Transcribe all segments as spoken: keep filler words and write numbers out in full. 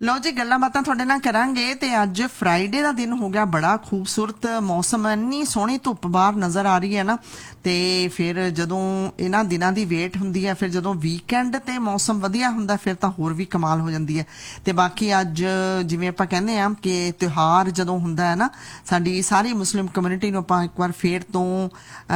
ਲਓ ਜੀ ਗੱਲਾਂ ਬਾਤਾਂ ਤੁਹਾਡੇ ਨਾਲ ਕਰਾਂਗੇ ਤੇ ਅੱਜ ਫਰਾਈਡੇ ਦਾ ਦਿਨ ਹੋ ਗਿਆ ਬੜਾ ਖੂਬਸੂਰਤ ਮੌਸਮ ਇੰਨੀ ਸੋਹਣੀ ਧੁੱਪ ਬਾਹਰ ਨਜ਼ਰ ਆ ਰਹੀ ਹੈ ਨਾ ਤੇ ਫਿਰ ਜਦੋਂ ਇਹਨਾਂ ਦਿਨਾਂ ਦੀ ਵੇਟ ਹੁੰਦੀ ਹੈ ਫਿਰ ਜਦੋਂ ਵੀਕਐਂਡ ਤੇ ਮੌਸਮ ਵਧੀਆ ਹੁੰਦਾ ਫਿਰ ਤਾਂ ਹੋਰ ਵੀ ਕਮਾਲ ਹੋ ਜਾਂਦੀ ਹੈ। ਤੇ ਬਾਕੀ ਅੱਜ ਜਿਵੇਂ ਆਪਾਂ ਕਹਿੰਦੇ ਆ ਕਿ ਤਿਉਹਾਰ ਜਦੋਂ ਹੁੰਦਾ ਹੈ ਨਾ ਸਾਡੀ ਸਾਰੀ ਮੁਸਲਿਮ ਕਮਿਊਨਿਟੀ ਨੂੰ ਆਪਾਂ ਇੱਕ ਵਾਰ ਫੇਰ ਤੋਂ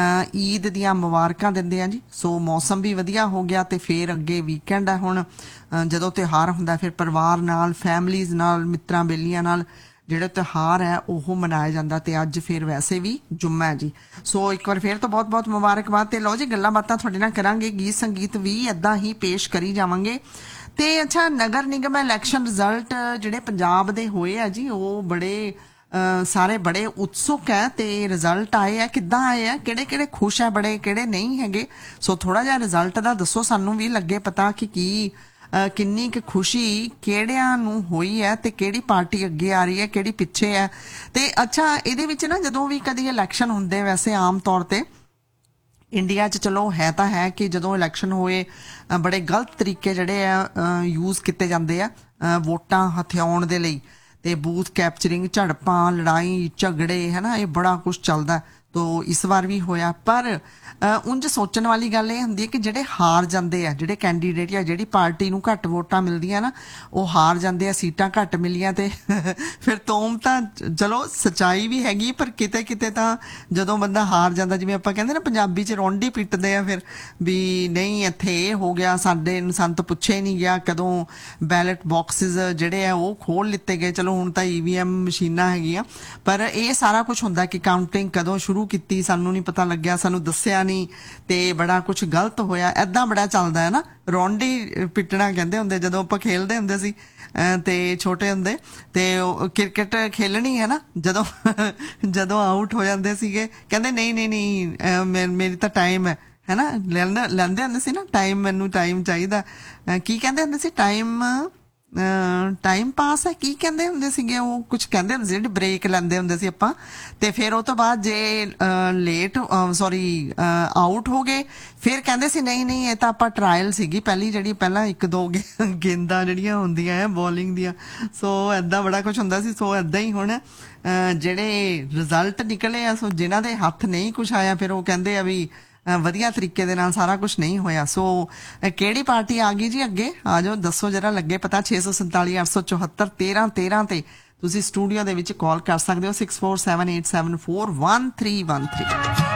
ਈਦ ਦੀਆਂ ਮੁਬਾਰਕਾਂ ਦਿੰਦੇ ਆ ਜੀ। ਸੋ ਮੌਸਮ ਵੀ ਵਧੀਆ ਹੋ ਗਿਆ ਤੇ ਫਿਰ ਅੱਗੇ ਵੀਕਐਂਡ ਹੈ ਹੁਣ ਜਦੋਂ ਤਿਉਹਾਰ ਹੁੰਦਾ ਫਿਰ ਪਰਿਵਾਰ ਨਾਲ ਫੈਮਲੀਜ਼ ਨਾਲ ਮਿੱਤਰਾਂ ਬੇਲੀਆਂ ਨਾਲ ਜਿਹੜਾ ਤਿਉਹਾਰ ਹੈ ਉਹ ਮਨਾਇਆ ਜਾਂਦਾ ਤੇ ਅੱਜ ਫਿਰ ਵੈਸੇ ਵੀ ਜੁਮਾ ਹੈ ਜੀ। ਸੋ ਇੱਕ ਵਾਰ ਫਿਰ ਤੋਂ ਬਹੁਤ ਬਹੁਤ ਮੁਬਾਰਕਬਾਦ ਤੇ ਲਓ ਜੀ ਗੱਲਾਂ ਬਾਤਾਂ ਤੁਹਾਡੇ ਨਾਲ ਕਰਾਂਗੇ ਗੀਤ ਸੰਗੀਤ ਵੀ ਏਦਾਂ ਹੀ ਪੇਸ਼ ਕਰੀ ਜਾਵਾਂਗੇ। ਤੇ ਅੱਛਾ ਨਗਰ ਨਿਗਮ ਇਲੈਕਸ਼ਨ ਰਿਜ਼ਲਟ ਜਿਹੜੇ ਪੰਜਾਬ ਦੇ ਹੋਏ ਆ ਜੀ ਉਹ ਬੜੇ ਸਾਰੇ ਬੜੇ ਉਤਸੁਕ ਹੈ ਤੇ ਰਿਜ਼ਲਟ ਆਏ ਆ ਕਿੱਦਾਂ ਆਏ ਆ ਕਿਹੜੇ ਕਿਹੜੇ ਖੁਸ਼ ਹੈ ਬੜੇ ਕਿਹੜੇ ਨਹੀਂ ਹੈਗੇ। ਸੋ ਥੋੜਾ ਜਿਹਾ ਰਿਜ਼ਲਟ ਦਾ ਦੱਸੋ ਸਾਨੂੰ ਵੀ ਲੱਗੇ ਪਤਾ ਕਿ ਕੀ ਕਿੰਨੀ ਕੁ ਖੁਸ਼ੀ ਕਿਹੜਿਆਂ ਨੂੰ ਹੋਈ ਹੈ ਤੇ ਕਿਹੜੀ ਪਾਰਟੀ ਅੱਗੇ ਆ ਰਹੀ ਹੈ ਕਿਹੜੀ ਪਿੱਛੇ ਹੈ। ਤੇ ਅੱਛਾ ਇਹਦੇ ਵਿੱਚ ਨਾ ਜਦੋਂ ਵੀ ਕਦੀ ਇਲੈਕਸ਼ਨ ਹੁੰਦੇ ਵੈਸੇ ਆਮ ਤੌਰ ਤੇ ਇੰਡੀਆ 'ਚ ਚਲੋ ਹੈ ਤਾਂ ਹੈ ਕਿ ਜਦੋਂ ਇਲੈਕਸ਼ਨ ਹੋਏ ਬੜੇ ਗਲਤ ਤਰੀਕੇ ਜਿਹੜੇ ਆ ਯੂਜ਼ ਕੀਤੇ ਜਾਂਦੇ ਆ ਵੋਟਾਂ ਹਥਿਆਉਣ ਦੇ ਲਈ ਤੇ ਬੂਥ ਕੈਪਚਰਿੰਗ ਝੜਪਾਂ ਲੜਾਈ ਝਗੜੇ ਹੈ ਨਾ ਇਹ ਬੜਾ ਕੁਛ ਚੱਲਦਾ। ਤੋ ਇਸ ਵਾਰ ਵੀ ਹੋਇਆ ਪਰ ਉਂਝ ਸੋਚਣ ਵਾਲੀ ਗੱਲ ਇਹ ਹੁੰਦੀ ਹੈ ਕਿ ਜਿਹੜੇ ਹਾਰ ਜਾਂਦੇ ਆ ਜਿਹੜੇ ਕੈਂਡੀਡੇਟ ਜਾਂ ਜਿਹੜੀ ਪਾਰਟੀ ਨੂੰ ਘੱਟ ਵੋਟਾਂ ਮਿਲਦੀਆਂ ਨਾ ਉਹ ਹਾਰ ਜਾਂਦੇ ਆ ਸੀਟਾਂ ਘੱਟ ਮਿਲੀਆਂ ਤੇ ਫਿਰ ਤੋਮ ਤਾਂ ਚਲੋ ਸੱਚਾਈ ਵੀ ਹੈਗੀ ਪਰ ਕਿਤੇ ਕਿਤੇ ਤਾਂ ਜਦੋਂ ਬੰਦਾ ਹਾਰ ਜਾਂਦਾ ਜਿਵੇਂ ਆਪਾਂ ਕਹਿੰਦੇ ਨਾ ਪੰਜਾਬੀ 'ਚ ਰੌਂਡੀ ਪਿੱਟਦੇ ਆ ਫਿਰ ਵੀ ਨਹੀਂ ਇੱਥੇ ਇਹ ਹੋ ਗਿਆ ਸਾਡੇ ਸੰਤ ਪੁੱਛੇ ਨਹੀਂ ਗਿਆ ਕਦੋਂ ਬੈਲਟ ਬਾਕਸਿਸ ਜਿਹੜੇ ਆ ਉਹ ਖੋਲ ਲਿੱਤੇ ਗਏ। ਚਲੋ ਹੁਣ ਤਾਂ ਈ ਵੀ ਐਮ ਮਸ਼ੀਨਾਂ ਹੈਗੀਆਂ ਪਰ ਇਹ ਸਾਰਾ ਕੁਛ ਹੁੰਦਾ ਕਿ ਕਾਊਂਟਿੰਗ ਕਦੋਂ ਸ਼ੁਰੂ ਕੀਤੀ ਸਾਨੂੰ ਨਹੀਂ ਪਤਾ ਲੱਗਿਆ ਸਾਨੂੰ ਦੱਸਿਆ ਨਹੀਂ ਤੇ ਬੜਾ ਕੁਛ ਗਲਤ ਹੋਇਆ ਏਦਾਂ ਬੜਾ ਚੱਲਦਾ ਹੈ ਨਾ। ਰੌਂਡੀ ਪਿੱਟਣਾ ਕਹਿੰਦੇ ਹੁੰਦੇ ਜਦੋਂ ਆਪਾਂ ਖੇਲਦੇ ਹੁੰਦੇ ਸੀ ਤੇ ਛੋਟੇ ਹੁੰਦੇ ਤੇ ਕ੍ਰਿਕਟ ਖੇਲਣੀ ਹੈ ਨਾ ਜਦੋਂ ਜਦੋਂ ਆਊਟ ਹੋ ਜਾਂਦੇ ਸੀਗੇ ਕਹਿੰਦੇ ਨਹੀਂ ਨਹੀਂ ਨਹੀਂ ਮੇਰੀ ਤਾਂ ਟਾਈਮ ਹੈ ਹੈ ਨਾ ਲੈਂਦੇ ਲੈਂਦੇ ਹੁੰਦੇ ਸੀ ਨਾ ਟਾਈਮ ਮੈਨੂੰ ਟਾਈਮ ਚਾਹੀਦਾ ਕੀ ਕਹਿੰਦੇ ਹੁੰਦੇ ਸੀ ਟਾਈਮ ਟਾਈਮ ਪਾਸ ਹੈ ਕੀ ਕਹਿੰਦੇ ਹੁੰਦੇ ਸੀਗੇ ਉਹ ਕੁਛ ਕਹਿੰਦੇ ਹੁੰਦੇ ਸੀ ਜਿਹੜੀ ਬ੍ਰੇਕ ਲੈਂਦੇ ਹੁੰਦੇ ਸੀ ਆਪਾਂ ਤੇ ਫਿਰ ਉਹ ਤੋਂ ਬਾਅਦ ਜੇ ਲੇਟ ਸੌਰੀ ਆਊਟ ਹੋ ਗਏ ਫਿਰ ਕਹਿੰਦੇ ਸੀ ਨਹੀਂ ਨਹੀਂ ਇਹ ਤਾਂ ਆਪਾਂ ਟਰਾਇਲ ਸੀਗੀ ਪਹਿਲੀ ਜਿਹੜੀ ਪਹਿਲਾਂ ਇੱਕ ਦੋ ਗੇਂਦਾਂ ਜਿਹੜੀਆਂ ਹੁੰਦੀਆਂ ਹੈ ਬੋਲਿੰਗ ਦੀਆਂ। ਸੋ ਏਦਾਂ ਬੜਾ ਕੁਛ ਹੁੰਦਾ ਸੀ। ਸੋ ਏਦਾਂ ਹੀ ਹੁਣ ਜਿਹੜੇ ਰਿਜ਼ਲਟ ਨਿਕਲੇ ਆ ਸੋ ਜਿਨ੍ਹਾਂ ਦੇ ਹੱਥ ਨਹੀਂ ਕੁਛ ਆਇਆ ਫਿਰ ਉਹ ਕਹਿੰਦੇ ਆ ਵੀ ਵਧੀਆ ਤਰੀਕੇ ਦੇ ਨਾਲ ਸਾਰਾ ਕੁਛ ਨਹੀਂ ਹੋਇਆ। ਸੋ ਕਿਹੜੀ ਪਾਰਟੀ ਆ ਗਈ ਜੀ ਅੱਗੇ ਆ ਜਾਓ ਦੱਸੋ ਜਰਾ ਲੱਗੇ ਪਤਾ ਛੇ ਸੌ ਸੰਤਾਲੀ ਅੱਠ ਸੌ ਚੌਹੱਤਰ ਤੇਰਾਂ ਤੇਰਾਂ ਤੇ ਤੁਸੀਂ ਸਟੂਡੀਓ ਦੇ ਵਿੱਚ ਕਾਲ ਕਰ ਸਕਦੇ ਹੋ six four seven eight seven four one three one three.